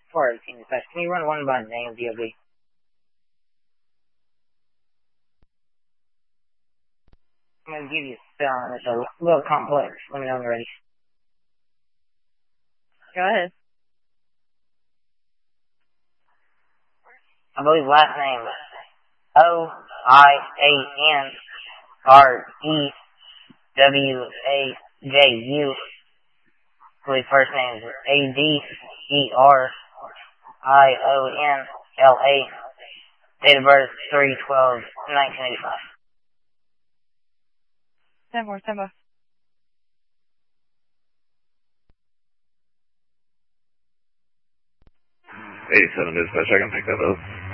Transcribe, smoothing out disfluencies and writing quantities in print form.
418 dispatch. Can you run one by name, DOB? I'm going to give you a spelling. It's a little complex. Let me know when you're ready. Go ahead. I believe last name Oianrewaju. I believe first name is Aderionla. Date of birth 3/12/1985. 10 more, 10 more. 87 dispatch, I can pick that up.